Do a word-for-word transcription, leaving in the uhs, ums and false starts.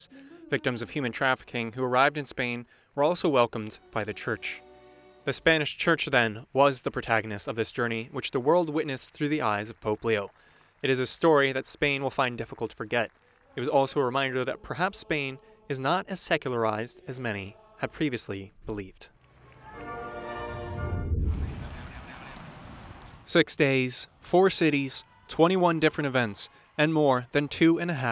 Victims of human trafficking who arrived in Spain were also welcomed by the Church. The Spanish Church, then, was the protagonist of this journey, which the world witnessed through the eyes of Pope Leo. It is a story that Spain will find difficult to forget. It was also a reminder that perhaps Spain is not as secularized as many had previously believed. Six days, four cities, twenty-one different events, and more than two and a half